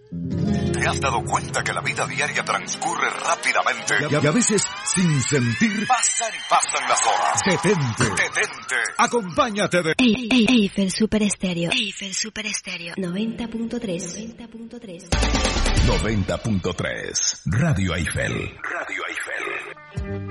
¿Te has dado cuenta que la vida diaria transcurre rápidamente? Y a veces, sin sentir, Pasan y pasan las horas. Detente. Acompáñate de... Eiffel Super Estéreo. Eiffel Super Estéreo. 90.3. 90.3. Radio Eiffel. Radio